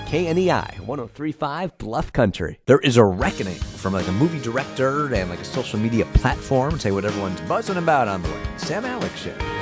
KNEI 103.5 Bluff Country. There is a reckoning from like a movie director and like a social media platform. Say what everyone's buzzing about on the way. Sam Alex Show.